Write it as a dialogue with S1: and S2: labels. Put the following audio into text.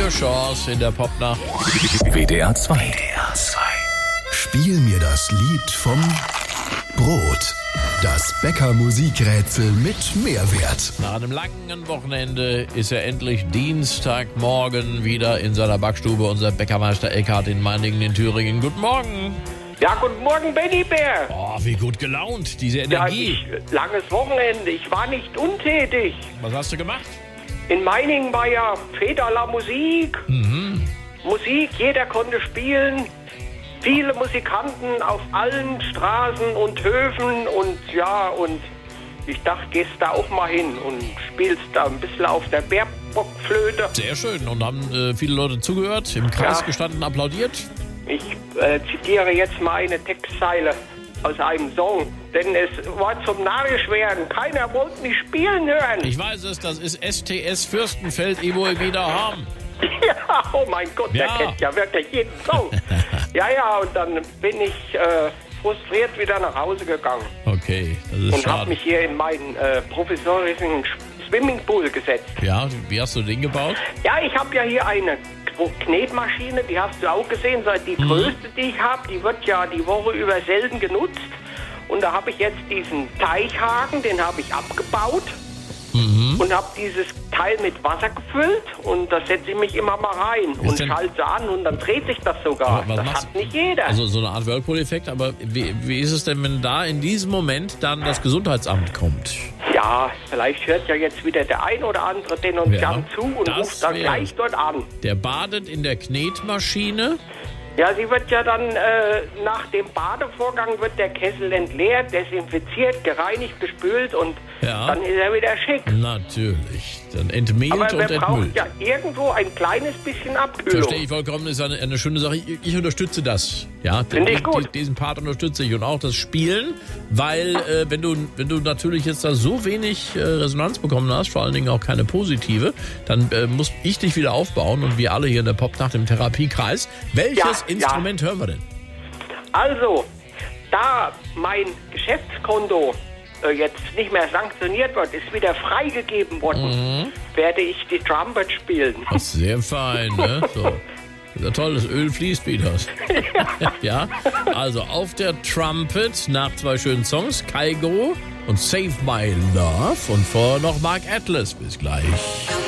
S1: neue Chance in der Popnacht.
S2: WDR 2. Spiel mir das Lied vom Brot. Das Bäcker-Musikrätsel mit Mehrwert.
S1: Nach einem langen Wochenende ist er endlich Dienstagmorgen wieder in seiner Backstube. Unser Bäckermeister Eckhard in Meiningen in Thüringen. Guten Morgen.
S3: Ja, guten Morgen, Benny Bär.
S1: Oh, wie gut gelaunt, diese Energie.
S3: Langes Wochenende. Ich war nicht untätig.
S1: Was hast du gemacht?
S3: In Meiningen war ja Feder la Musik. Musik, jeder konnte spielen. Viele Musikanten auf allen Straßen und Höfen und ich dachte, gehst da auch mal hin und spielst da ein bisschen auf der Bärbockflöte.
S1: Sehr schön. Und haben viele Leute zugehört, im Kreis gestanden, applaudiert?
S3: Ich zitiere jetzt mal eine Textzeile aus einem Song, denn es war zum Narrisch werden. Keiner wollte mich spielen hören.
S1: Ich weiß es, das ist STS Fürstenfeld, ich wohl wieder haben.
S3: Ja, oh mein Gott, der kennt ja wirklich jeden Song. Ja, und dann bin ich frustriert wieder nach Hause gegangen.
S1: Okay, das ist
S3: und habe mich hier in meinen provisorischen Swimmingpool gesetzt.
S1: Ja, wie hast du den gebaut?
S3: Ja, ich habe ja hier eine Knetmaschine, die hast du auch gesehen, die größte, die ich habe, die wird ja die Woche über selten genutzt. Und da habe ich jetzt diesen Teichhaken, den habe ich abgebaut und habe dieses Teil mit Wasser gefüllt und da setze ich mich immer mal rein und schalte an und dann dreht sich das sogar. Das hat nicht jeder.
S1: Also so eine Art Whirlpool-Effekt, aber wie ist es denn, wenn da in diesem Moment dann das Gesundheitsamt kommt?
S3: Ja, vielleicht hört ja jetzt wieder der ein oder andere den uns zu und ruft dann gleich dort an.
S1: Der badet in der Knetmaschine.
S3: Ja, sie wird ja dann, nach dem Badevorgang wird der Kessel entleert, desinfiziert, gereinigt, gespült und dann ist er wieder schick.
S1: Natürlich, dann entmehlt und entmüllt.
S3: Aber man braucht ja irgendwo ein kleines bisschen Abkühlung.
S1: Verstehe ich vollkommen, ist eine schöne Sache. Ich unterstütze das. Ja,
S3: finde ich gut.
S1: Diesen Part unterstütze ich und auch das Spielen, weil wenn du natürlich jetzt da so wenig Resonanz bekommen hast, vor allen Dingen auch keine positive, dann muss ich dich wieder aufbauen und wir alle hier in der Popnacht im Therapiekreis. Welches Instrument hören wir denn?
S3: Also, da mein Geschäftskonto jetzt nicht mehr sanktioniert wird, ist wieder freigegeben worden, werde ich die Trumpet spielen.
S1: Das ist sehr fein, ne? So. Ja, toll, das Öl fließt wieder. Ja, also auf der Trumpet nach 2 schönen Songs, Kygo und Save My Love und vorher noch Mark Atlas. Bis gleich.